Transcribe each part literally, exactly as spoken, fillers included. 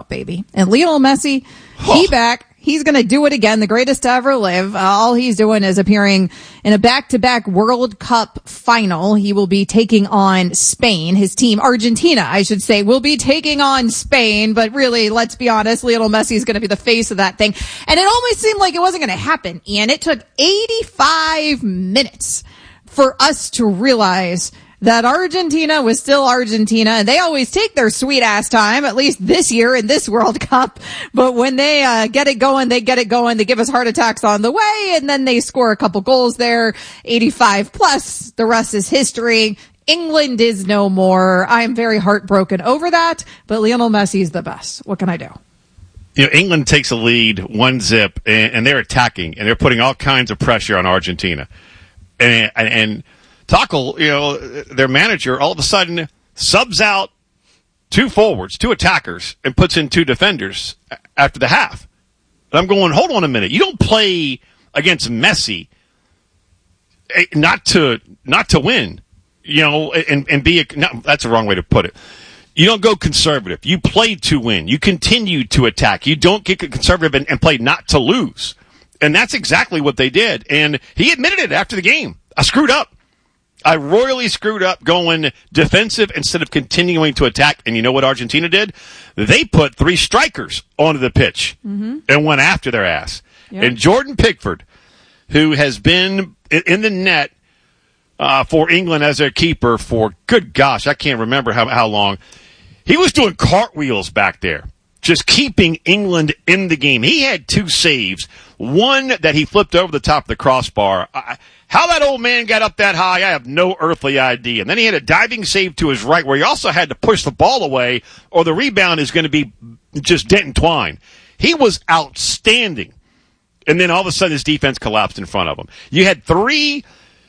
Cup, baby. And Lionel Messi, he back. He's going to do it again, the greatest to ever live. Uh, all he's doing is appearing in a back-to-back World Cup final. He will be taking on Spain. His team, Argentina, I should say, will be taking on Spain. But really, let's be honest, Lionel Messi is going to be the face of that thing. And it almost seemed like it wasn't going to happen, Ian. It took eighty-five minutes for us to realize that Argentina was still Argentina, and they always take their sweet ass time, at least this year in this World Cup. But when they uh, get it going, they get it going. They give us heart attacks on the way, and then they score a couple goals there, eighty-five plus. The rest is history. England is no more. I am very heartbroken over that, but Lionel Messi is the best. What can I do? You know, England takes a lead, one zip, and, and they're attacking, and they're putting all kinds of pressure on Argentina. And, and, and Tuchel, you know, their manager, all of a sudden subs out two forwards, two attackers, and puts in two defenders after the half. And I'm going, hold on a minute. You don't play against Messi not to not to win, you know, and, and be a no, that's the wrong way to put it. You don't go conservative. You play to win. You continue to attack. You don't get conservative and, and play not to lose. And that's exactly what they did. And he admitted it after the game. I screwed up. I royally screwed up going defensive instead of continuing to attack. And you know what Argentina did? They put three strikers onto the pitch mm-hmm. and went after their ass. Yep. And Jordan Pickford, who has been in the net uh, for England as their keeper for, good gosh, I can't remember how, how long. He was doing cartwheels back there, just keeping England in the game. He had two saves, one that he flipped over the top of the crossbar. I, How that old man got up that high, I have no earthly idea. And then he had a diving save to his right where he also had to push the ball away or the rebound is going to be just dent and twine. He was outstanding. And then all of a sudden his defense collapsed in front of him. You had three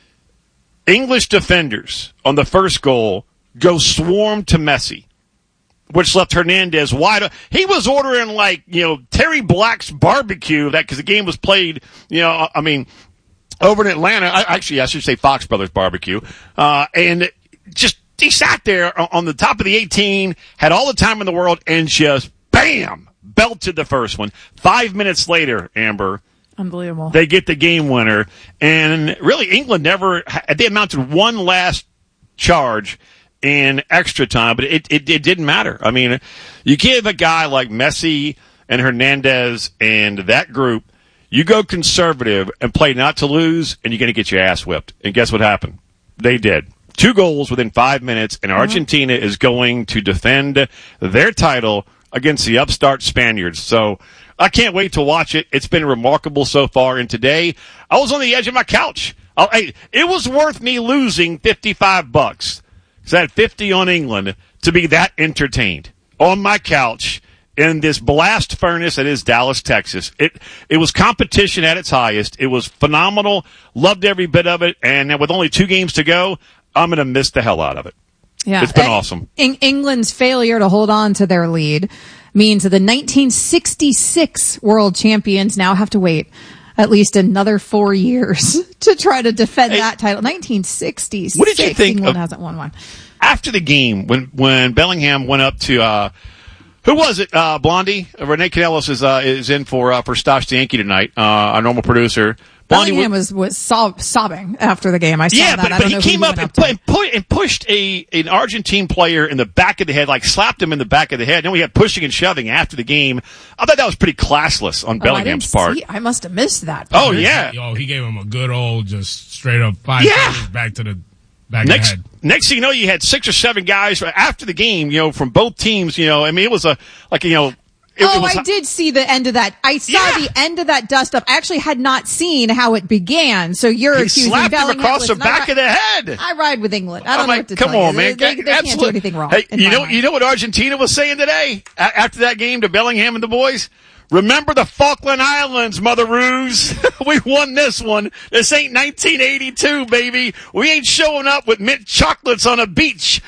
English defenders on the first goal go swarm to Messi, which left Hernandez wide open. He was ordering like, you know, Terry Black's barbecue that because the game was played, you know, I mean, over in Atlanta, I, actually, I should say Fox Brothers Barbecue, uh, and just, he sat there on the top of the eighteen, had all the time in the world, and just, bam, belted the first one. Five minutes later, Amber. Unbelievable. They get the game winner, and really, England never, they mounted one last charge in extra time, but it, it, it didn't matter. I mean, you give a guy like Messi and Hernandez and that group, you go conservative and play not to lose, and you're going to get your ass whipped. And guess what happened? They did. Two goals within five minutes, and Argentina mm-hmm. is going to defend their title against the upstart Spaniards. So I can't wait to watch it. It's been remarkable so far. And today, I was on the edge of my couch. I, it was worth me losing fifty-five bucks. Because I had fifty on England to be that entertained on my couch in this blast furnace that is Dallas, Texas. It it was competition at its highest. It was phenomenal. Loved every bit of it. And with only two games to go, I'm going to miss the hell out of it. Yeah, it's been and awesome. In England's failure to hold on to their lead means that the nineteen sixty-six world champions now have to wait at least another four years to try to defend hey, that title. nineteen sixty-six. What did you think? England of, hasn't won one. After the game, when when Bellingham went up to uh, who was it? Uh, Blondie. Renee Canellos is uh, is in for uh, for Stosh the Yankee tonight. Uh, our normal producer. Blondie Bellingham was was sob- sobbing after the game. I saw yeah, that. but, but he came up, he and, pu- and, pu- and pushed a an Argentine player in the back of the head, like slapped him in the back of the head. Then we had pushing and shoving after the game. I thought that was pretty classless on oh, Bellingham's I part. See, I must have missed that. Oh yeah. Oh, he gave him a good old, just straight up five yeah. back to the back next, of the head. Next thing you know, you had six or seven guys after the game. You know, from both teams. You know, I mean, it was a like you know. It, oh, it was, I did see the end of that. I saw yeah. the end of that dust up. I actually had not seen how it began. So you're he accusing slapped Bellingham. him across the back I, of the head. I ride with England. I don't I'm know like, what to come tell on, you. man. They, they, they can't do anything wrong. Hey, you know, mind. you know what Argentina was saying today after that game to Bellingham and the boys? Remember the Falkland Islands, Mother Ruse. We won this one. This ain't nineteen eighty-two, baby. We ain't showing up with mint chocolates on a beach.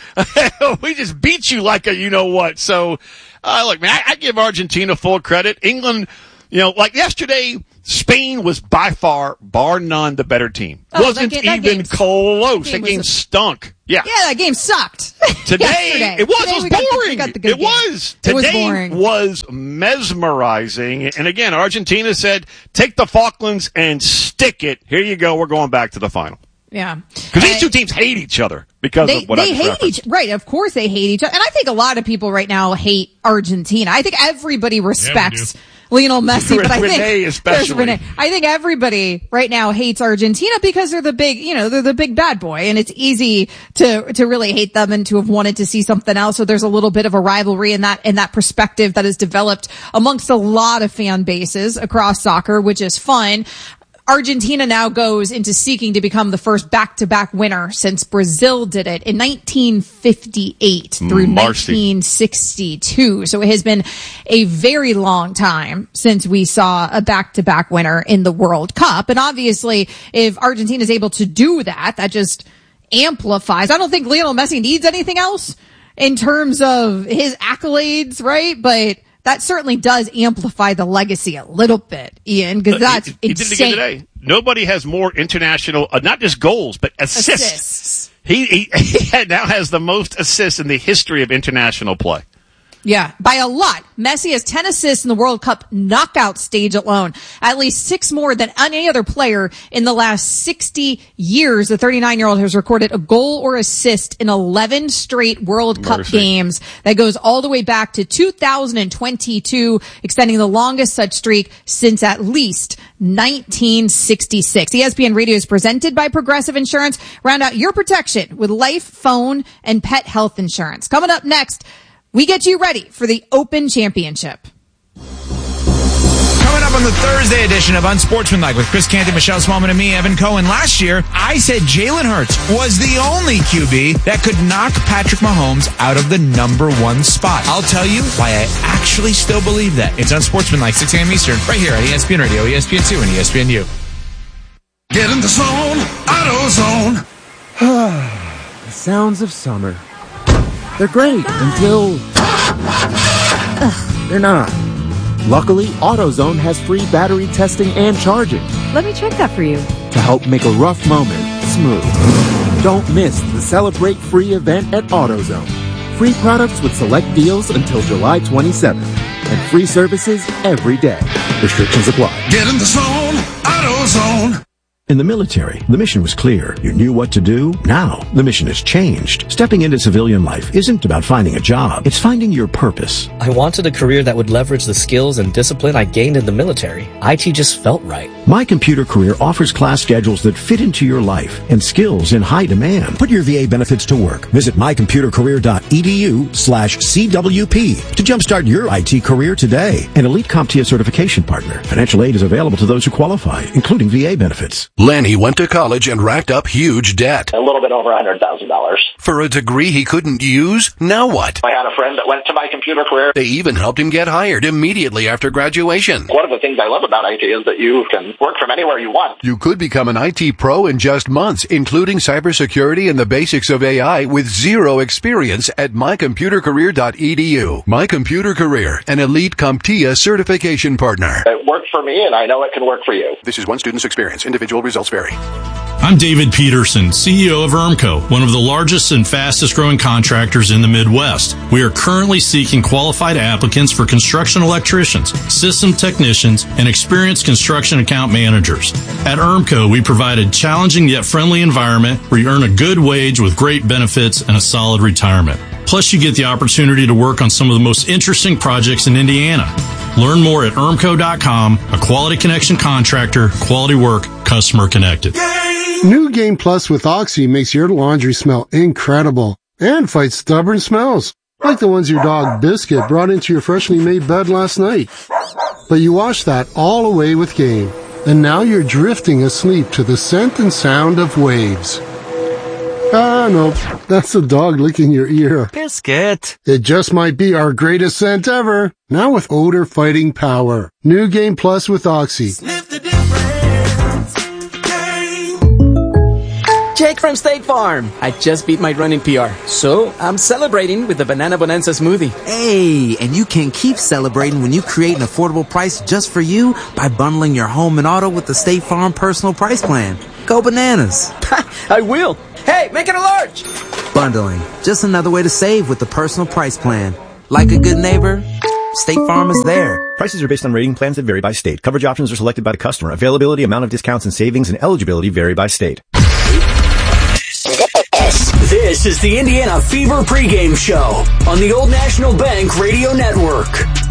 We just beat you like a you-know-what. So, uh, look, man, I, I give Argentina full credit. England, you know, like yesterday, Spain was by far, bar none, the better team. Oh, Wasn't that game, that even close. That game, that game was a, stunk. Yeah. Yeah, that game sucked. Today, it was, Today it was we got the- we boring. got the good it game. was. It was Today boring. was mesmerizing. And again, Argentina said, take the Falklands and stick it. Here you go. We're going back to the final. Yeah. Because these two teams hate each other because They, of what they I just hate referenced. each right. Of course, they hate each other, and I think a lot of people right now hate Argentina. I think everybody respects Lionel Messi, but I Renee think especially. there's Renee. I think everybody right now hates Argentina because they're the big, you know, they're the big bad boy, and it's easy to to really hate them and to have wanted to see something else. So there's a little bit of a rivalry in that in that perspective that is developed amongst a lot of fan bases across soccer, which is fun. Argentina now goes into seeking to become the first back-to-back winner since Brazil did it in nineteen fifty-eight through Marcy. nineteen sixty-two. So it has been a very long time since we saw a back-to-back winner in the World Cup. And obviously, if Argentina is able to do that, that just amplifies. I don't think Lionel Messi needs anything else in terms of his accolades, right? But that certainly does amplify the legacy a little bit, Ian, because that's he, he insane. did it again today. Nobody has more international, uh, not just goals, but assists. Assists. He, he, he now has the most assists in the history of international play. Yeah, by a lot. Messi has ten assists in the World Cup knockout stage alone. At least six more than any other player in the last sixty years. The thirty-nine-year-old has recorded a goal or assist in eleven straight World Cup Mercy. games. That goes all the way back to two thousand twenty-two, extending the longest such streak since at least nineteen sixty-six. E S P N Radio is presented by Progressive Insurance. Round out your protection with life, phone, and pet health insurance. Coming up next, we get you ready for the Open Championship. Coming up on the Thursday edition of Unsportsmanlike with Chris Canty, Michelle Smallman, and me, Evan Cohen. Last year, I said Jalen Hurts was the only Q B that could knock Patrick Mahomes out of the number one spot. I'll tell you why I actually still believe that. It's Unsportsmanlike, six a.m. Eastern, right here on E S P N Radio, E S P N two, and E S P N U. Get in the zone, AutoZone. The sounds of summer. They're great until Ugh, they're not. Luckily, AutoZone has free battery testing and charging Let me check that for you. to help make a rough moment smooth. Don't miss the Celebrate Free event at AutoZone. Free products with select deals until July twenty-seventh. And free services every day. Restrictions apply. Get in the zone, AutoZone. In the military, the mission was clear. You knew what to do. Now, the mission has changed. Stepping into civilian life isn't about finding a job. It's finding your purpose. I wanted a career that would leverage the skills and discipline I gained in the military. I T just felt right. My Computer Career offers class schedules that fit into your life and skills in high demand. Put your V A benefits to work. Visit mycomputercareer.edu slash CWP to jumpstart your I T career today. An elite CompTIA certification partner. Financial aid is available to those who qualify, including V A benefits. Lenny went to college and racked up huge debt. A little bit over one hundred thousand dollars. For a degree he couldn't use? Now what? I had a friend that went to My Computer Career. They even helped him get hired immediately after graduation. One of the things I love about I T is that you can work from anywhere you want. You could become an I T pro in just months, including cybersecurity and the basics of A I with zero experience at my computer career dot e d u. My Computer Career, an elite CompTIA certification partner. It worked for me, and I know it can work for you. This is one student's experience. Individual results vary. I'm David Peterson, C E O of ERMCO, one of the largest and fastest growing contractors in the Midwest. We are currently seeking qualified applicants for construction electricians, system technicians, and experienced construction account managers. At ERMCO, we provide a challenging yet friendly environment where you earn a good wage with great benefits and a solid retirement. Plus, you get the opportunity to work on some of the most interesting projects in Indiana. Learn more at E R M C O dot com, a quality connection contractor, quality work, customer connected. New Game Plus with Oxy makes your laundry smell incredible and fights stubborn smells, like the ones your dog Biscuit brought into your freshly made bed last night. But you wash that all away with Game, and now you're drifting asleep to the scent and sound of waves. Ah, no, that's the dog licking your ear. Biscuit. It just might be our greatest scent ever, now with odor fighting power. New Game Plus with Oxy. Jake from State Farm. I just beat my running P R, so I'm celebrating with the Banana Bonanza smoothie. Hey, and you can keep celebrating when you create an affordable price just for you by bundling your home and auto with the State Farm Personal Price Plan. Go bananas. I will. Hey, make it a large. Bundling. Just another way to save with the Personal Price Plan. Like a good neighbor, State Farm is there. Prices are based on rating plans that vary by state. Coverage options are selected by the customer. Availability, amount of discounts and savings, and eligibility vary by state. This is the Indiana Fever pregame show on the Old National Bank Radio Network.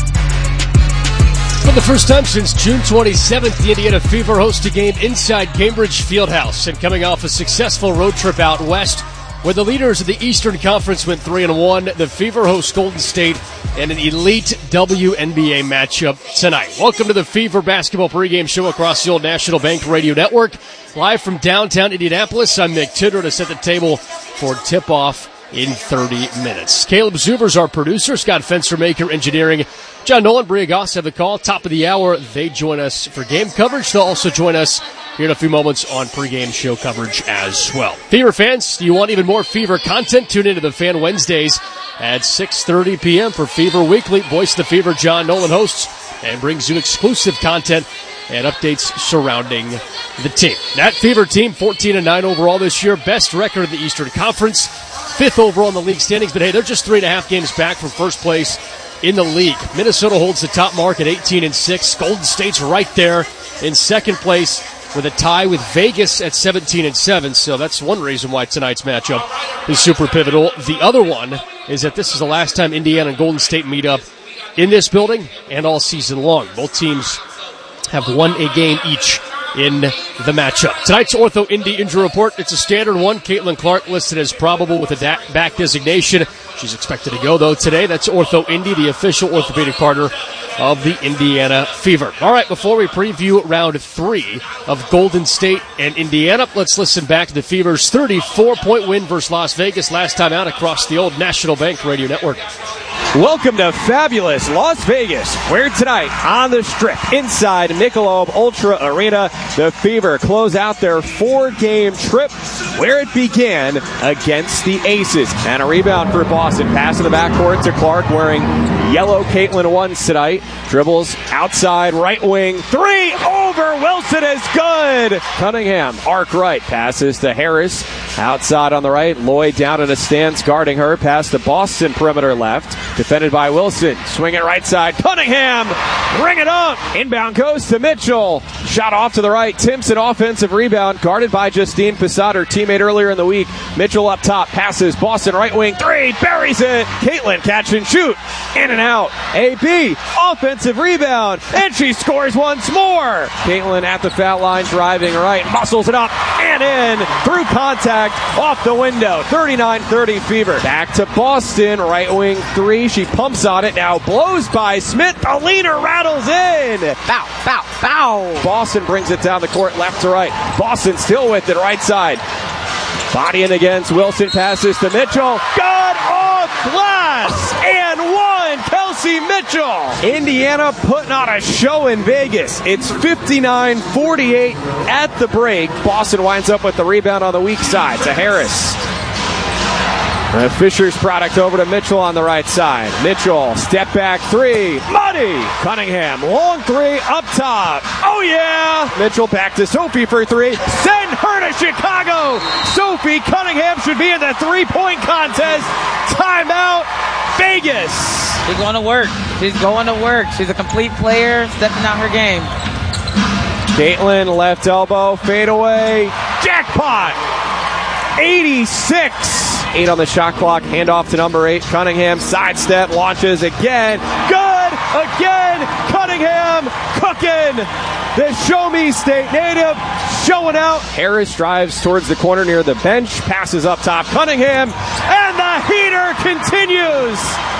For the first time since June twenty-seventh, the Indiana Fever host a game inside Cambridge Fieldhouse. And coming off a successful road trip out west, where the leaders of the Eastern Conference went three and one, the Fever host Golden State in an elite W N B A matchup tonight. Welcome to the Fever basketball pregame show across the Old National Bank Radio Network. Live from downtown Indianapolis, I'm Nick Tidder to set the table for tip-off in thirty minutes. Caleb Zuber's our producer, Scott Fenstermaker engineering. John Nolan, Bria Goss have the call. Top of the hour, they join us for game coverage. They'll also join us here in a few moments on pregame show coverage as well. Fever fans, do you want even more Fever content? Tune into the Fan Wednesdays at six thirty p.m. for Fever Weekly. Voice of the Fever, John Nolan hosts and brings you exclusive content and updates surrounding the team. That Fever team, fourteen and nine overall this year, best record in the Eastern Conference, fifth overall in the league standings, but hey, they're just three and a half games back from first place in the league. Minnesota holds the top mark at eighteen and six. Golden State's right there in second place with a tie with Vegas at seventeen and seven. So that's one reason why tonight's matchup is super pivotal. The other one is that this is the last time Indiana and Golden State meet up in this building and all season long. Both teams have won a game each in the matchup. Tonight's Ortho Indy injury report, it's a standard one. Caitlin Clark listed as probable with a da- back designation. She's expected to go, though, today. That's Ortho Indy, the official orthopedic partner of the Indiana Fever. All right, before we preview round three of Golden State and Indiana, let's listen back to the Fever's thirty-four point win versus Las Vegas last time out across the Old National Bank Radio Network. Welcome to fabulous Las Vegas, where tonight on the Strip, inside Michelob Ultra Arena, the Fever close out their four-game trip where it began against the Aces. And a rebound for Boston. Pass in the backcourt to Clark, wearing yellow Caitlin ones tonight. Dribbles outside, right wing, three over, Wilson is good! Cunningham, arc right, passes to Harris, outside on the right, Lloyd down in a stance guarding her, pass to Boston, perimeter left, defended by Wilson, swing it right side, Cunningham, bring it up, inbound goes to Mitchell, shot off to the right, Timpson offensive rebound, guarded by Justine Passat, her teammate earlier in the week, Mitchell up top, passes, Boston right wing, three, buries it, Caitlin catch and shoot, in and out, A B, offensive rebound, and she scores once more, Caitlin at the foul line, driving right, muscles it up, and in, through contact, off the window, thirty-nine thirty Fever, back to Boston, right wing three, she pumps on it, now blows by Smith, the leaner rattles in, bow, bow, bow, Boston brings it down the court, left to right, Boston still with it, right side, body in against Wilson, passes to Mitchell, good off glass, and one, Kelsey Mitchell. Indiana putting on a show in Vegas. It's fifty-nine forty-eight at the break. Boston winds up with the rebound on the weak side to Harris. Uh, Fisher's product over to Mitchell on the right side. Mitchell, step back three. Muddy! Cunningham, long three, up top. Oh, yeah! Mitchell back to Sophie for three. Send her to Chicago! Sophie Cunningham should be in the three-point contest. Timeout, Vegas! She's going to work. She's going to work. She's a complete player, stepping out her game. Caitlin, left elbow, fade away. Jackpot! eighty-six. Eight on the shot clock, handoff to number eight. Cunningham, sidestep, launches again. Good! Again! Cunningham cooking! The Show Me State native showing out. Harris drives towards the corner near the bench, passes up top. Cunningham, and the heater continues!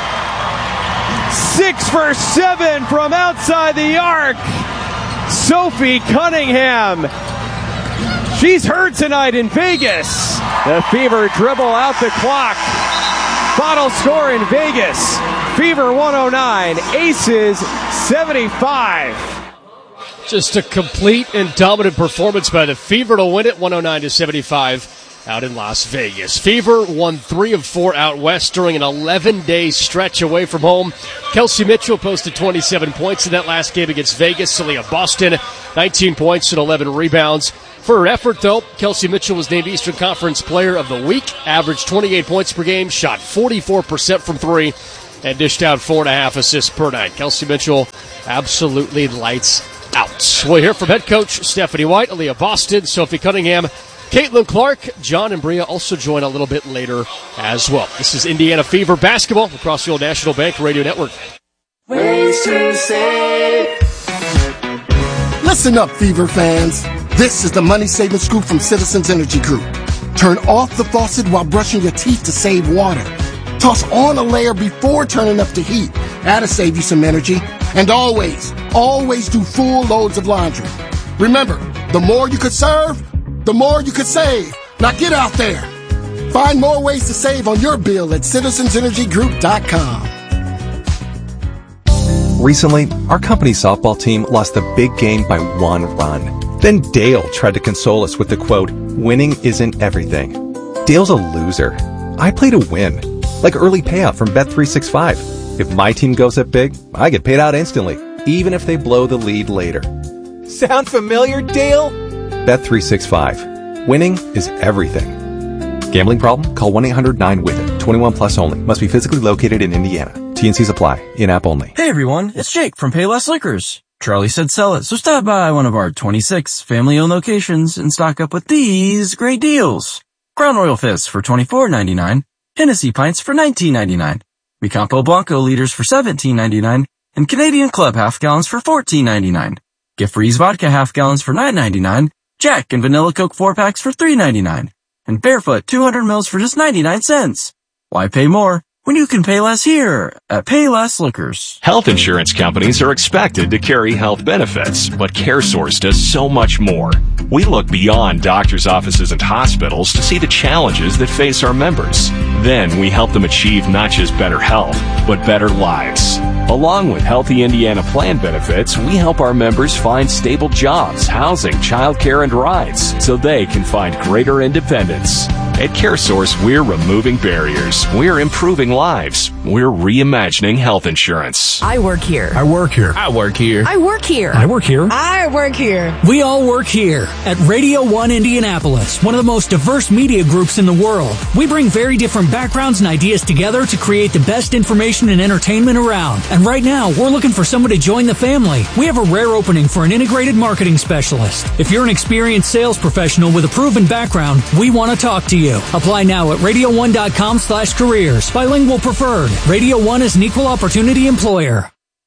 Six for seven from outside the arc. Sophie Cunningham. She's hurt tonight in Vegas. The Fever dribble out the clock. Final score in Vegas. Fever one oh nine, Aces seventy-five. Just a complete and dominant performance by the Fever to win it, one oh nine to seventy-five. out in Las Vegas. Fever won three of four out west during an eleven-day stretch away from home. Kelsey Mitchell posted twenty-seven points in that last game against Vegas. Aaliyah Boston, nineteen points and eleven rebounds. For her effort, though, Kelsey Mitchell was named Eastern Conference Player of the Week, averaged twenty-eight points per game, shot forty-four percent from three, and dished out four and a half assists per night. Kelsey Mitchell absolutely lights out. We'll hear from head coach Stephanie White, Aaliyah Boston, Sophie Cunningham, Caitlin Clark. John and Bria also join a little bit later as well. This is Indiana Fever basketball across the Old National Bank Radio Network. Ways to save. Listen up, Fever fans. This is the money saving scoop from Citizens Energy Group. Turn off the faucet while brushing your teeth to save water. Toss on a layer before turning up the heat. That'll save you some energy. And always, always do full loads of laundry. Remember, the more you could serve, the more you could save. Now get out there. Find more ways to save on your bill at citizens energy group dot com. Recently, our company's softball team lost the big game by one run. Then Dale tried to console us with the quote, "Winning isn't everything." Dale's a loser. I play to win. Like early payout from Bet three sixty-five. If my team goes up big, I get paid out instantly, even if they blow the lead later. Sound familiar, Dale? Bet three sixty-five. Winning is everything. Gambling problem? Call one eight hundred nine with it. twenty-one plus only. Must be physically located in Indiana. T N Cs apply. In-app only. Hey everyone, it's Jake from Payless Liquors. Charlie said sell it, so stop by one of our twenty-six family-owned locations and stock up with these great deals. Crown Royal Fists for twenty-four ninety-nine, Hennessy Pints for nineteen ninety-nine, Micampo Blanco liters for seventeen ninety-nine, and Canadian Club half gallons for fourteen ninety-nine. Gift Freeze Vodka half gallons for nine ninety-nine, Jack and Vanilla Coke four packs for three ninety-nine, and Barefoot two hundred mils for just ninety-nine cents. Why pay more when you can pay less here at Payless Liquors? Health insurance companies are expected to carry health benefits, but CareSource does so much more. We look beyond doctors' offices and hospitals to see the challenges that face our members. Then we help them achieve not just better health, but better lives. Along with Healthy Indiana Plan benefits, we help our members find stable jobs, housing, childcare, and rides so they can find greater independence. At CareSource, we're removing barriers. We're improving lives. We're reimagining health insurance. I work here. I work here. I work here. I work here. I work here. I work here. We all work here at Radio one Indianapolis, one of the most diverse media groups in the world. We bring very different backgrounds and ideas together to create the best information and entertainment around. And right now, we're looking for someone to join the family. We have a rare opening for an integrated marketing specialist. If you're an experienced sales professional with a proven background, we want to talk to you. Apply now at radio one dot com slash careers. Bilingual preferred. Radio one is an equal opportunity employer.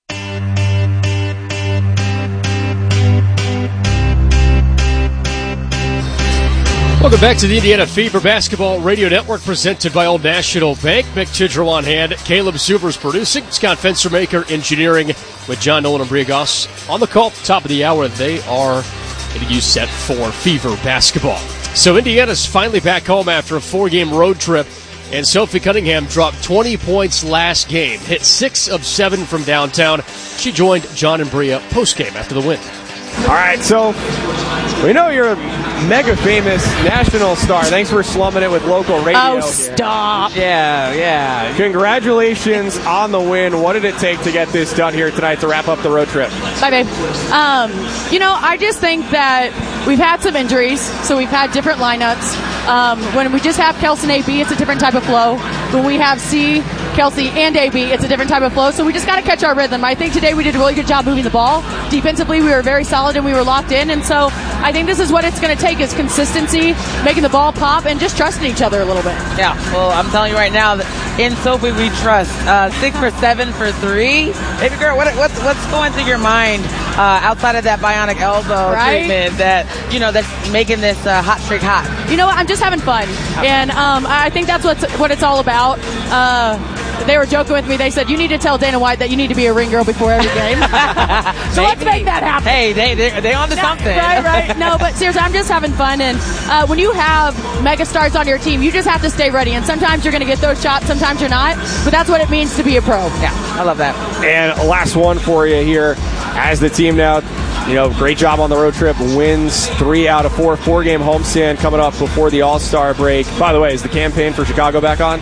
Welcome back to the Indiana Fever Basketball Radio Network, presented by Old National Bank. Mick Tidrow on hand, Caleb Zubers producing, Scott Fenstermaker engineering, with John Nolan and Bria Goss on the call. Top of the hour, they are getting you set for Fever Basketball. So Indiana's finally back home after a four-game road trip, and Sophie Cunningham dropped twenty points last game, hit six of seven from downtown. She joined John and Bria post-game after the win. All right, so we know you're a mega famous national star. Thanks for slumming it with local radio. Oh, stop. Yeah, yeah. Congratulations on the win. What did it take to get this done here tonight to wrap up the road trip? Bye, babe. Um, you know, I just think that we've had some injuries, so we've had different lineups. Um, when we just have Kelsey and A B, it's a different type of flow. When we have C, Kelsey, and A B, it's a different type of flow. So we just got to catch our rhythm. I think today we did a really good job moving the ball. Defensively, we were very solid and we were locked in. And so I think this is what it's going to take, is consistency, making the ball pop, and just trusting each other a little bit. Yeah, well, I'm telling you right now, that in Sophie we trust. Uh, six for seven for three. Baby girl, what, what's what's going through your mind uh, outside of that bionic elbow right? treatment that, you know, that's making this uh, hot streak hot? You know what? I'm just having fun. And um, I think that's what's, what it's all about. Uh, They were joking with me. They said, you need to tell Dana White that you need to be a ring girl before every game. So let's make that happen. Hey, they, they, they on to something. Right, right. No, but seriously, I'm just having fun. And uh, when you have megastars on your team, you just have to stay ready. And sometimes you're going to get those shots, sometimes you're not. But that's what it means to be a pro. Yeah, I love that. And last one for you here as the team now you know, great job on the road trip. Wins three out of four, four-game homestand coming up before the All-Star break. By the way, is the campaign for Chicago back on?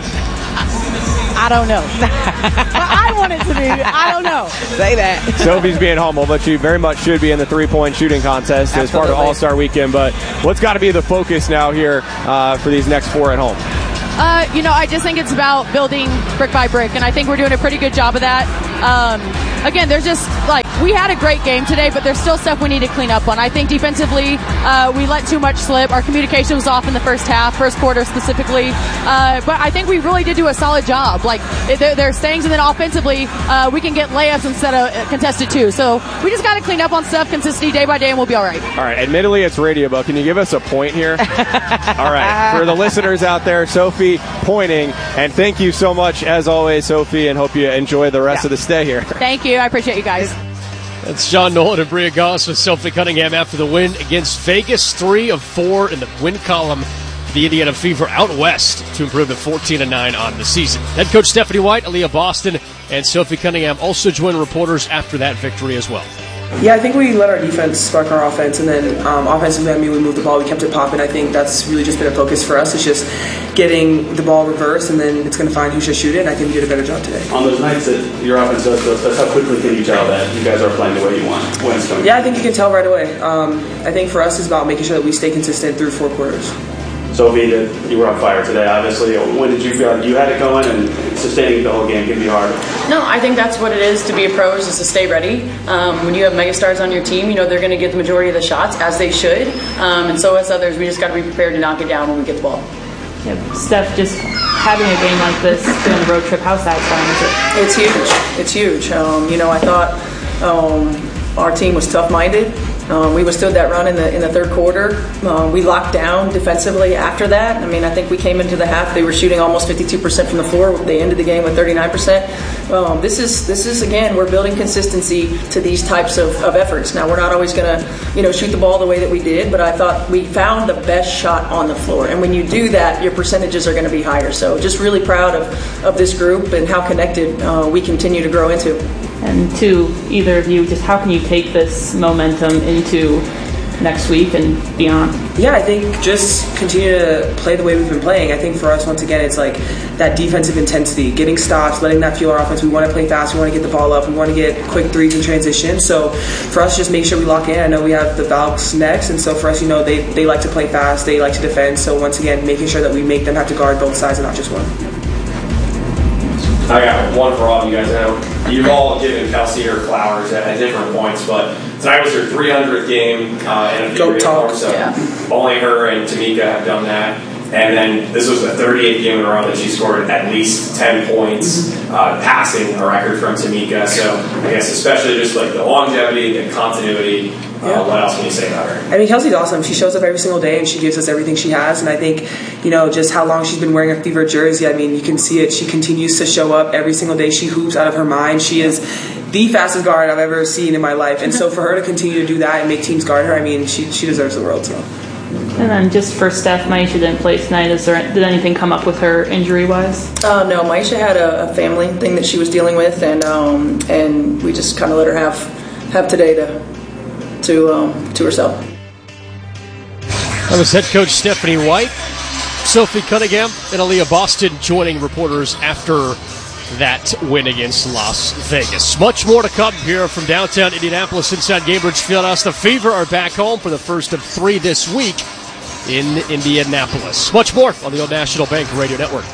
I don't know. I want it to be. I don't know. Say that. Sophie's being humble, but she very much should be in the three-point shooting contest as part of All-Star Weekend. But what's got to be the focus now here uh, for these next four at home? Uh, you know, I just think it's about building brick by brick, and I think we're doing a pretty good job of that. Um, again, there's just, like, we had a great game today, but there's still stuff we need to clean up on. I think defensively, uh, we let too much slip. Our communication was off in the first half, first quarter specifically. Uh, but I think we really did do a solid job. Like, there, there's things, and then offensively, uh, we can get layups instead of contested too. So we just got to clean up on stuff, consistency day by day, and we'll be all right. All right, admittedly, it's radio, but can you give us a point here? All right, for the listeners out there, Sophie pointing, and thank you so much as always, Sophie, and hope you enjoy the rest yeah. of the stay here. Thank you. I appreciate you guys. That's John Nolan and Bria Goss with Sophie Cunningham after the win against Vegas. Three of four in the win column for the Indiana Fever out west to improve to fourteen and nine on the season. Head coach Stephanie White, Aaliyah Boston, and Sophie Cunningham also joined reporters after that victory as well. Yeah, I think we let our defense spark our offense, and then um, offensively, I mean, we moved the ball, we kept it popping. I think that's really just been a focus for us. It's just getting the ball reversed, and then it's going to find who should shoot it, and I think we did a better job today. On those nights that your offense does those, that's how quickly can you tell that you guys are playing the way you want when it's coming? Yeah, I think you can tell right away. Um, I think for us, it's about making sure that we stay consistent through four quarters. Sophie, you were on fire today, obviously. When did you feel like you had it going, and sustaining the whole game can be hard? No, I think that's what it is to be a pro, is to stay ready. Um, when you have megastars on your team, you know they're going to get the majority of the shots, as they should. Um, and so as others, we just got to be prepared to knock it down when we get the ball. Yeah, Steph, just having a game like this during the road trip, how satisfying is it? It's huge. It's huge. Um, you know, I thought um, our team was tough-minded. Um, we withstood that run in the in the third quarter. Um, we locked down defensively after that. I mean, I think we came into the half. They were shooting almost fifty-two percent from the floor. They ended the game with thirty-nine percent. Um, this is this is again, we're building consistency to these types of, of efforts. Now, we're not always going to, you know, shoot the ball the way that we did, but I thought we found the best shot on the floor. And when you do that, your percentages are going to be higher. So, just really proud of of this group and how connected uh, we continue to grow into. And to either of you, just how can you take this momentum into next week and beyond? Yeah, I think just continue to play the way we've been playing. I think for us, once again, it's like that defensive intensity, getting stops, letting that fuel our offense. We want to play fast. We want to get the ball up. We want to get quick threes in transition. So for us, just make sure we lock in. I know we have the Valks next, and so for us, you know, they, they like to play fast. They like to defend. So once again, making sure that we make them have to guard both sides and not just one. I got one for all of you guys. I know you've all given Kelsey her flowers at, at different points, but tonight was her three hundredth game uh, in a Fever uniform, so yeah. Only her and Tamika have done that. And then this was the thirty-eighth game in a row that she scored at least ten points, uh, passing a record from Tamika. So I guess especially just like the longevity, the continuity. Yeah. Uh, what else can you say about her? I mean, Kelsey's awesome. She shows up every single day and she gives us everything she has. And I think, you know, just how long she's been wearing a Fever jersey, I mean, you can see it. She continues to show up every single day. She hoops out of her mind. She is the fastest guard I've ever seen in my life. And so for her to continue to do that and make teams guard her, I mean, she she deserves the world. So. And then just for Steph, Maisha didn't play tonight. Is there did anything come up with her injury-wise? Uh, no, Maisha had a, a family thing that she was dealing with, and um, and we just kind of let her have have today to to um, to herself. That was head coach Stephanie White, Sophie Cunningham, and Aaliyah Boston joining reporters after that win against Las Vegas. Much more to come here from downtown Indianapolis inside Gainbridge Fieldhouse. The Fever are back home for the first of three this week in Indianapolis. Much more on the Old National Bank Radio Network.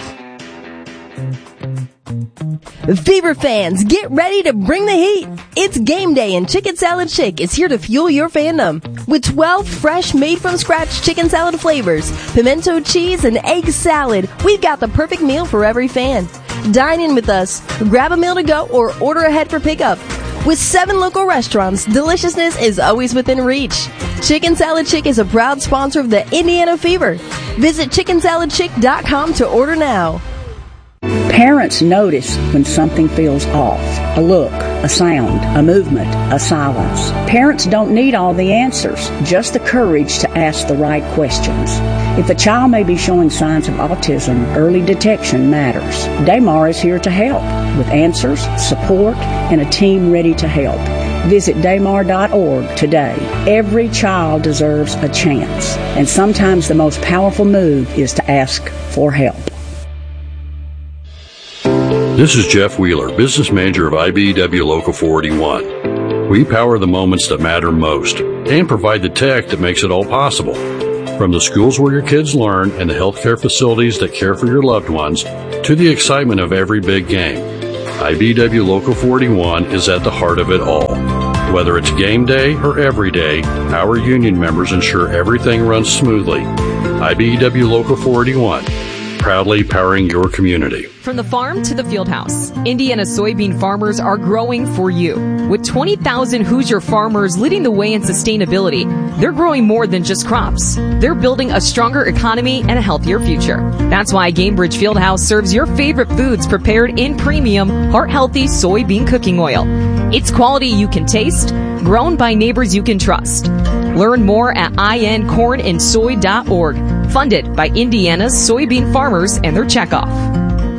Fever fans, get ready to bring the heat. It's game day and Chicken Salad Chick is here to fuel your fandom. With twelve fresh made-from-scratch chicken salad flavors, pimento cheese, and egg salad, we've got the perfect meal for every fan. Dine in with us, grab a meal to go, or order ahead for pickup. With seven local restaurants, deliciousness is always within reach. Chicken Salad Chick is a proud sponsor of the Indiana Fever. Visit chicken salad chick dot com to order now. Parents notice when something feels off. A look, a sound, a movement, a silence. Parents don't need all the answers, just the courage to ask the right questions. If a child may be showing signs of autism, early detection matters. Daymar is here to help with answers, support, and a team ready to help. Visit Damar dot org today. Every child deserves a chance, and sometimes the most powerful move is to ask for help. This is Jeff Wheeler, business manager of I B E W Local four eighty-one. We power the moments that matter most and provide the tech that makes it all possible. From the schools where your kids learn and the healthcare facilities that care for your loved ones to the excitement of every big game, I B E W Local four eighty-one is at the heart of it all. Whether it's game day or every day, our union members ensure everything runs smoothly. I B E W Local four eighty-one, proudly powering your community. From the farm to the field house, Indiana soybean farmers are growing for you. With twenty thousand Hoosier farmers leading the way in sustainability, they're growing more than just crops. They're building a stronger economy and a healthier future. That's why Gamebridge Fieldhouse serves your favorite foods prepared in premium, heart-healthy soybean cooking oil. It's quality you can taste, grown by neighbors you can trust. Learn more at I N corn and soy dot org. Funded by Indiana's soybean farmers and their checkoff.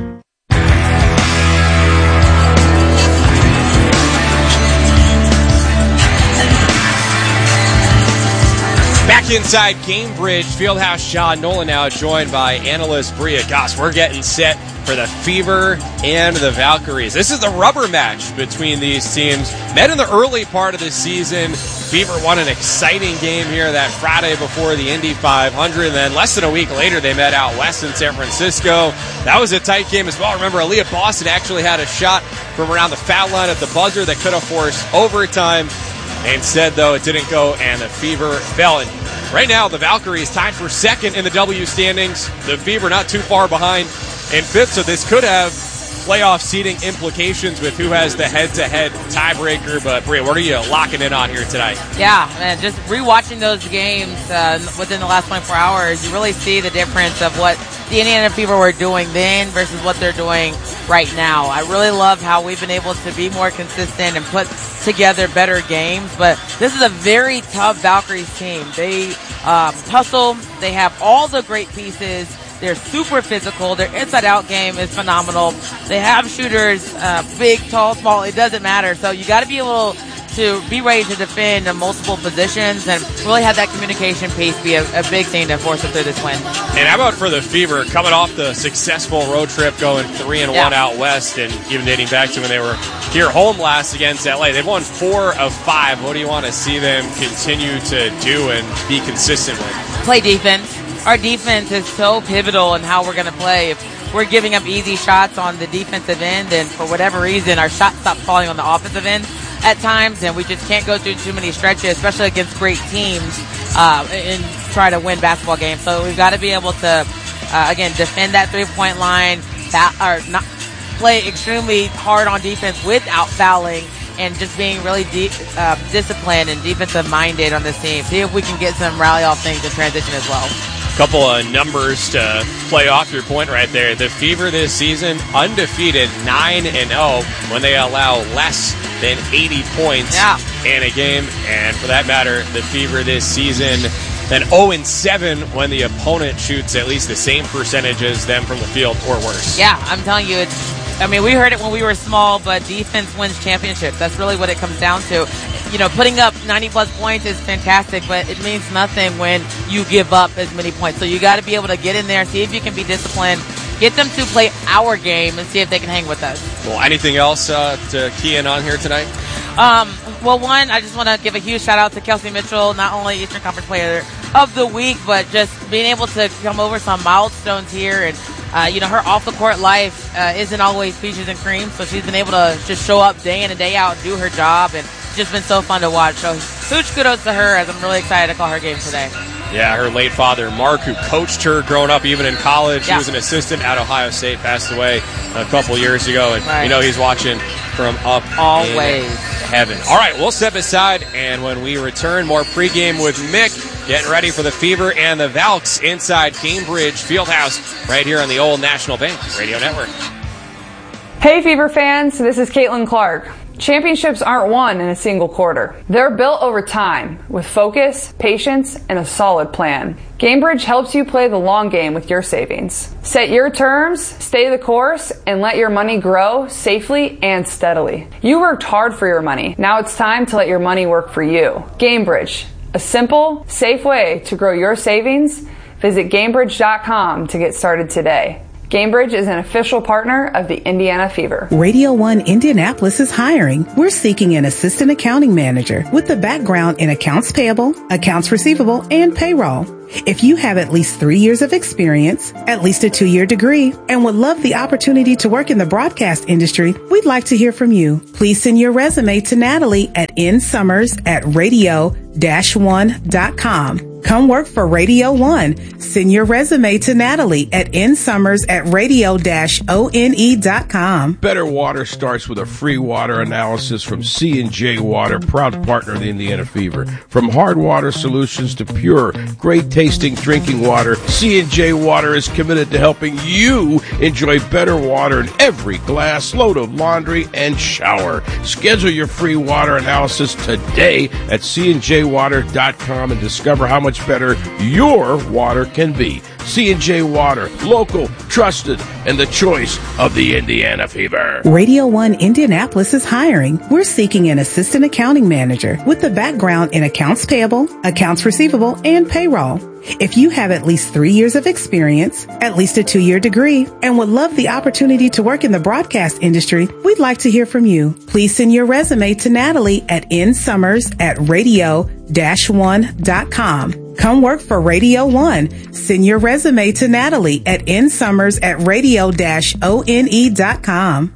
Back inside Gamebridge Fieldhouse, Sean Nolan now joined by analyst Bria Goss. We're getting set for the Fever and the Valkyries. This is the rubber match between these teams. Met in the early part of the season. Fever won an exciting game here that Friday before the Indy five hundred, and then less than a week later they met out west in San Francisco. That was a tight game as well. Remember, Aaliyah Boston actually had a shot from around the foul line at the buzzer that could have forced overtime. Instead, though, it didn't go, and the Fever fell. And right now, the Valkyries tied for second in the W standings. The Fever not too far behind in fifth, so this could have playoff seeding implications with who has the head-to-head tiebreaker. But, Bria, what are you locking in on here tonight? Yeah, man, just rewatching those games uh, within the last twenty-four hours, you really see the difference of what the Indiana Fever were doing then versus what they're doing right now. I really love how we've been able to be more consistent and put together better games, but this is a very tough Valkyries team. They um, hustle, they have all the great pieces, they're super physical, their inside-out game is phenomenal, they have shooters, uh, big, tall, small, it doesn't matter, so you got to be able to be ready to defend in multiple positions and really have that communication piece be a, a big thing to force them through this win. And how about for the Fever, coming off the successful road trip, going three and one yeah. out west, and even dating back to when they were here home last against L A. They've won four of five. What do you want to see them continue to do and be consistent with? Play defense. Our defense is so pivotal in how we're going to play. If we're giving up easy shots on the defensive end, and for whatever reason our shots stop falling on the offensive end at times, and we just can't go through too many stretches, especially against great teams, uh, and try to win basketball games. So we've got to be able to, uh, again, defend that three-point line, foul, or not play extremely hard on defense without fouling, and just being really de- uh, disciplined and defensive-minded on this team. See if we can get some rally-off things in transition as well. Couple of numbers to play off your point right there. The Fever this season, undefeated nine and oh when they allow less than eighty points yeah. in a game. And for that matter, the Fever this season, then oh and seven when the opponent shoots at least the same percentage as them from the field or worse. Yeah, I'm telling you, it's, I mean, we heard it when we were small, but defense wins championships. That's really what it comes down to. You know, putting up ninety plus points is fantastic, but it means nothing when you give up as many points. So you got to be able to get in there, see if you can be disciplined, get them to play our game, and see if they can hang with us. Well, anything else uh, to key in on here tonight? Um, well, one, I just want to give a huge shout out to Kelsey Mitchell, not only Eastern Conference Player of the Week, but just being able to come over some milestones here. And, uh, you know, her off-the-court life uh, isn't always peaches and cream, so she's been able to just show up day in and day out and do her job, and just been so fun to watch. So huge kudos to her, as I'm really excited to call her game today. Yeah, her late father, Mark, who coached her growing up even in college. Yeah. He was an assistant at Ohio State, passed away a couple years ago. And, right. you know, he's watching from up Always. in heaven. All right, we'll step aside, and when we return, more pregame with Mick, getting ready for the Fever and the Valks inside Gamebridge Fieldhouse right here on the Old National Bank Radio Network. Hey, Fever fans, this is Caitlin Clark. Championships aren't won in a single quarter. They're built over time with focus, patience, and a solid plan. Gamebridge helps you play the long game with your savings. Set your terms, stay the course, and let your money grow safely and steadily. You worked hard for your money. Now it's time to let your money work for you. Gamebridge, a simple, safe way to grow your savings. Visit Gamebridge dot com to get started today. Gamebridge is an official partner of the Indiana Fever. Radio one Indianapolis is hiring. We're seeking an assistant accounting manager with a background in accounts payable, accounts receivable, and payroll. If you have at least three years of experience, at least a two-year degree, and would love the opportunity to work in the broadcast industry, we'd like to hear from you. Please send your resume to Natalie at nsummers at radio dash one dot com. Come work for Radio one. Send your resume to Natalie at nsummers at radio dash one dot com. Better Water starts with a free water analysis from C and J Water, proud partner of the Indiana Fever. From hard water solutions to pure, great tasting drinking water, C and J Water is committed to helping you enjoy better water in every glass, load of laundry, and shower. Schedule your free water analysis today at c and j water dot com and discover how much better your water can be. C and J Water, local, trusted, and the choice of the Indiana Fever. Radio one Indianapolis is hiring. We're seeking an assistant accounting manager with a background in accounts payable, accounts receivable, and payroll. If you have at least three years of experience, at least a two-year degree, and would love the opportunity to work in the broadcast industry, we'd like to hear from you. Please send your resume to Natalie at nsummers at radio dash one dot com. Come work for Radio one. Send your resume to Natalie at nsummers at radio dash one dot com.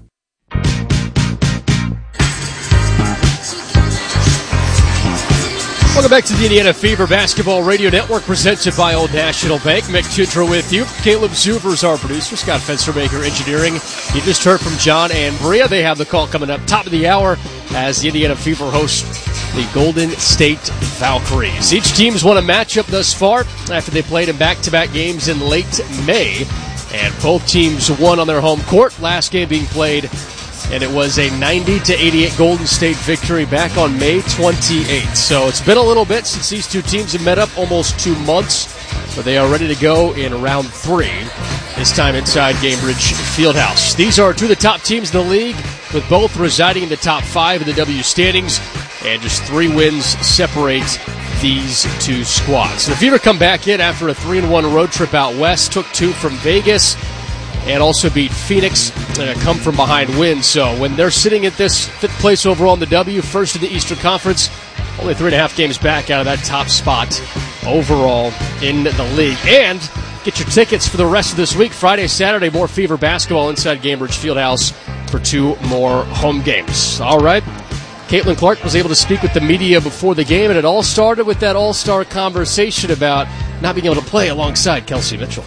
Welcome back to the Indiana Fever Basketball Radio Network, presented by Old National Bank. Mick Tudor with you. Caleb Zuber is our producer. Scott Fenstermaker engineering. You just heard from John and Bria. They have the call coming up top of the hour as the Indiana Fever host the Golden State Valkyries. Each team's won a matchup thus far after they played in back-to-back games in late May, and both teams won on their home court. Last game being played, and it was a ninety to eighty-eight Golden State victory back on May twenty-eighth. So it's been a little bit since these two teams have met up, almost two months, but they are ready to go in round three, this time inside Gamebridge Fieldhouse. These are two of the top teams in the league, with both residing in the top five in the W standings, and just three wins separate these two squads. So the Fever come back in after a three and one road trip out west, took two from Vegas, and also beat Phoenix in a come-from-behind win. So when they're sitting at this fifth place overall in the W, first in the Eastern Conference, only three and a half games back out of that top spot overall in the league. And get your tickets for the rest of this week. Friday, Saturday, more Fever basketball inside Gamebridge Fieldhouse for two more home games. All right. Caitlin Clark was able to speak with the media before the game, and it all started with that all-star conversation about not being able to play alongside Kelsey Mitchell.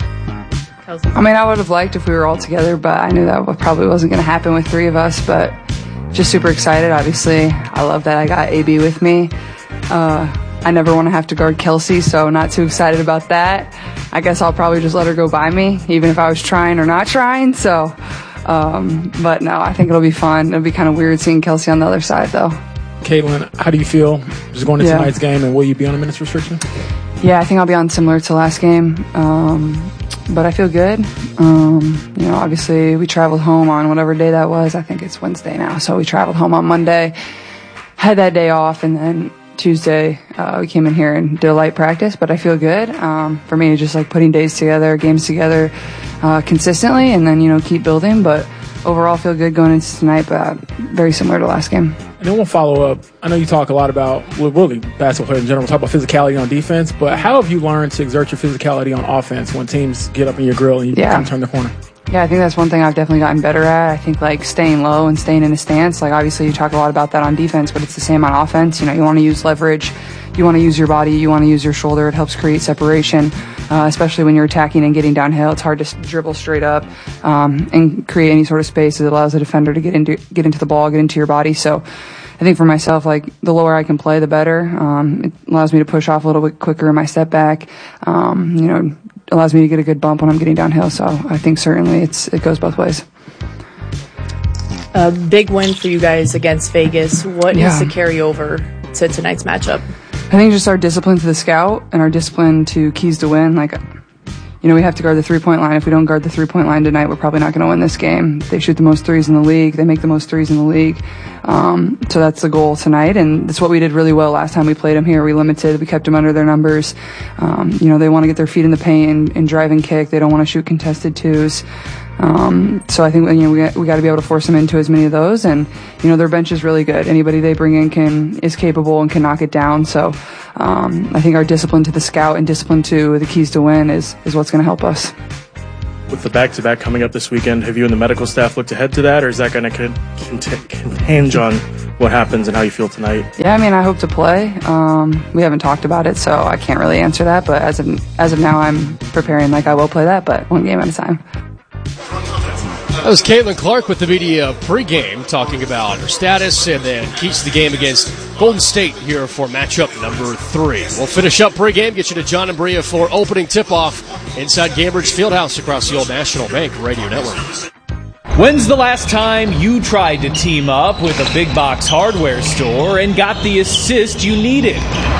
I mean, I would have liked if we were all together, but I knew that probably wasn't going to happen with three of us, but just super excited, obviously. I love that I got A B with me. Uh, I never want to have to guard Kelsey, so not too excited about that. I guess I'll probably just let her go by me, even if I was trying or not trying, so... Um, but no, I think it'll be fun. It'll be kind of weird seeing Kelsey on the other side, though. Caitlin, how do you feel just going into yeah. tonight's game, and will you be on a minutes restriction? Yeah, I think I'll be on similar to last game, um, but I feel good. Um, you know, obviously we traveled home on whatever day that was. I think it's Wednesday now, so we traveled home on Monday, had that day off, and then Tuesday uh, we came in here and did a light practice, but I feel good. Um, for me, just like putting days together, games together uh, consistently, and then, you know, keep building, but overall feel good going into tonight, but very similar to last game. And then we'll follow up. I know you talk a lot about, well, really, basketball players in general, talk about physicality on defense, but how have you learned to exert your physicality on offense when teams get up in your grill and you yeah. kind of turn the corner? Yeah, I think that's one thing I've definitely gotten better at. I think, like, staying low and staying in a stance. Like, obviously, you talk a lot about that on defense, but it's the same on offense. You know, you want to use leverage. You want to use your body. You want to use your shoulder. It helps create separation, uh, especially when you're attacking and getting downhill. It's hard to dribble straight up um, and create any sort of space. It allows the defender to get into get into the ball, get into your body. So I think for myself, like, the lower I can play, the better. Um, it allows me to push off a little bit quicker in my step back. Um, you know, allows me to get a good bump when I'm getting downhill. So I think certainly it's it goes both ways. A big win for you guys against Vegas. What Yeah. needs to carry over to tonight's matchup? I think just our discipline to the scout and our discipline to keys to win. Like, you know, we have to guard the three-point line. If we don't guard the three-point line tonight, we're probably not going to win this game. They shoot the most threes in the league. They make the most threes in the league. Um, so that's the goal tonight, and that's what we did really well last time we played them here. We limited, we kept them under their numbers. Um, you know, they want to get their feet in the paint and, and drive and kick. They don't want to shoot contested twos. Um, so I think, you know, we got, we got to be able to force them into as many of those, and, you know, their bench is really good. Anybody they bring in can, is capable and can knock it down. So, um, I think our discipline to the scout and discipline to the keys to win is, is what's going to help us. With the back-to-back coming up this weekend, have you and the medical staff looked ahead to that, or is that going to hinge on what happens and how you feel tonight? Yeah, I mean, I hope to play. Um, we haven't talked about it, so I can't really answer that, but as of, as of now, I'm preparing like I will play that, but one game at a time. That was Caitlin Clark with the media pregame, talking about her status and then keys to the game against Golden State here for matchup number three. We'll finish up pregame, get you to John and Bria for opening tip-off inside Gainbridge Fieldhouse across the Old National Bank Radio Network. When's the last time you tried to team up with a big box hardware store and got the assist you needed?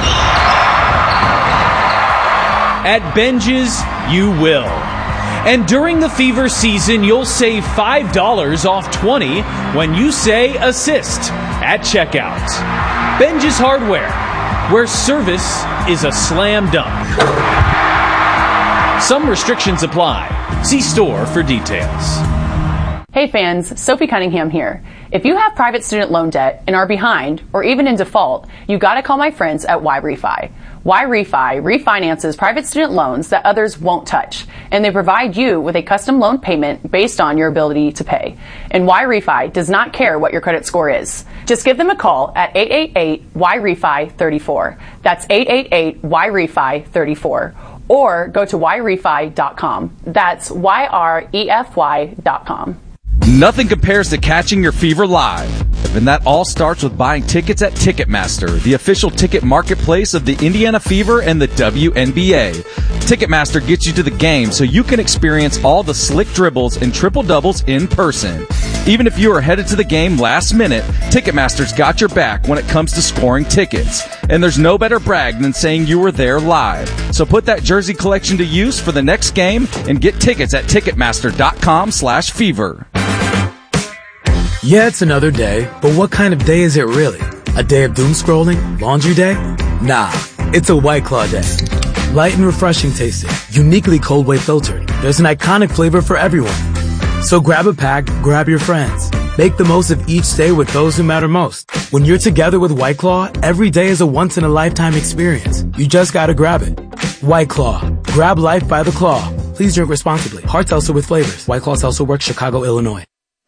At Benjes, you will. And during the Fever season, you'll save five dollars off twenty when you say assist at checkout. Benjes Hardware, where service is a slam dunk. Some restrictions apply. See store for details. Hey fans, Sophie Cunningham here. If you have private student loan debt and are behind or even in default, you gotta call my friends at Y-Refi. Y-Refi refinances private student loans that others won't touch, and they provide you with a custom loan payment based on your ability to pay. And Y-Refi does not care what your credit score is. Just give them a call at eight eight eight Y R E F I three four. That's eight eight eight Y R E F I three four. Or go to Y refi dot com. That's Y R E F Y dot com. Nothing compares to catching your Fever live. And that all starts with buying tickets at Ticketmaster, the official ticket marketplace of the Indiana Fever and the W N B A. Ticketmaster gets you to the game so you can experience all the slick dribbles and triple-doubles in person. Even if you are headed to the game last minute, Ticketmaster's got your back when it comes to scoring tickets. And there's no better brag than saying you were there live. So put that jersey collection to use for the next game and get tickets at Ticketmaster.com slash fever. Yeah, it's another day, but what kind of day is it really? A day of doom scrolling? Laundry day? Nah, it's a White Claw day. Light and refreshing tasting, uniquely cold way filtered. There's an iconic flavor for everyone. So grab a pack, grab your friends. Make the most of each day with those who matter most. When you're together with White Claw, every day is a once-in-a-lifetime experience. You just gotta grab it. White Claw. Grab life by the claw. Please drink responsibly. Hard seltzer with flavors. White Claw Seltzer Works, Chicago, Illinois.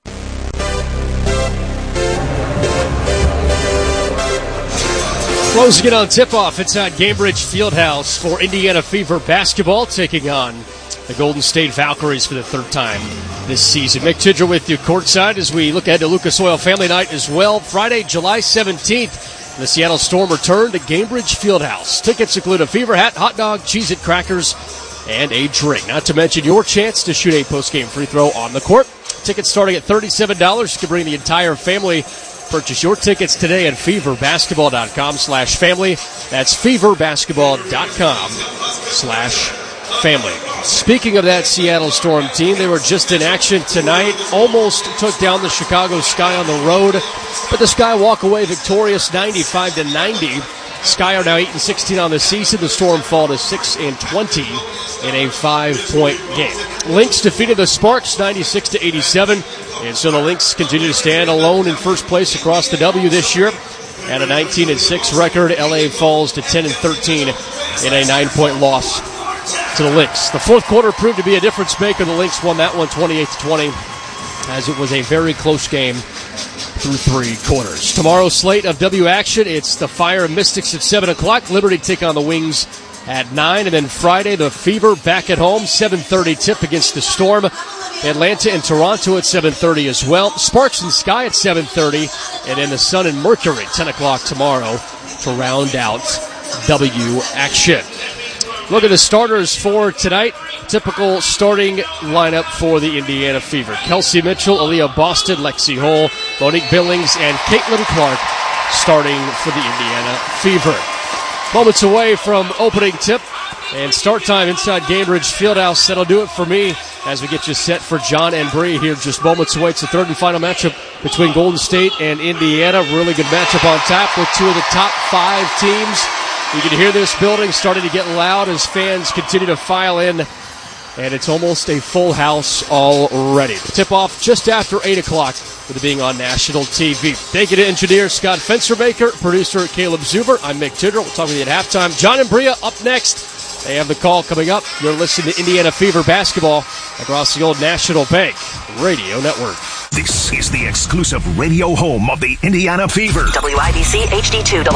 Closing it on tip-off inside Gainbridge Fieldhouse for Indiana Fever basketball, taking on the Golden State Valkyries for the third time this season. Mick Tidger with you courtside as we look ahead to Lucas Oil Family Night as well. Friday, July seventeenth, the Seattle Storm return to Gainbridge Fieldhouse. Tickets include a Fever hat, hot dog, Cheez-It crackers, and a drink. Not to mention your chance to shoot a post-game free throw on the court. Tickets starting at thirty-seven dollars. You can bring the entire family. Purchase your tickets today at feverbasketball.com slash family. That's feverbasketball.com slash family. Speaking of that Seattle Storm team, they were just in action tonight. Almost took down the Chicago Sky on the road, but the Sky walk away victorious ninety-five to ninety. Sky are now eight and sixteen on the season. The Storm fall to six and twenty in a five-point game. Lynx defeated the Sparks ninety-six to eighty-seven, and so the Lynx continue to stand alone in first place across the W this year. At a nineteen and six record, L A falls to ten and thirteen in a nine-point loss to the Lynx. The fourth quarter proved to be a difference maker. The Lynx won that one twenty-eight to twenty, as it was a very close game through three quarters. Tomorrow's slate of W action, it's the Fire and Mystics at seven o'clock. Liberty take on the Wings at nine. And then Friday, the Fever back at home, seven thirty tip against the Storm. Atlanta and Toronto at seven thirty as well. Sparks and Sky at seven thirty. And then the Sun and Mercury, ten o'clock tomorrow to round out W action. Look at the starters for tonight. Typical starting lineup for the Indiana Fever. Kelsey Mitchell, Aaliyah Boston, Lexi Hull, Monique Billings, and Caitlin Clark starting for the Indiana Fever. Moments away from opening tip and start time inside Gainbridge Fieldhouse. That'll do it for me as we get you set for John and Bree here just moments away. It's the third and final matchup between Golden State and Indiana. Really good matchup on tap with two of the top five teams. You can hear this building starting to get loud as fans continue to file in, and it's almost a full house already. The tip-off just after eight o'clock with it being on national T V. Thank you to engineer Scott Fenstermaker, producer Caleb Zuber. I'm Mick Tidder. We'll talk with you at halftime. John and Bria up next. They have the call coming up. You're listening to Indiana Fever basketball across the old National Bank Radio Network. This is the exclusive radio home of the Indiana Fever. W I B C H D two.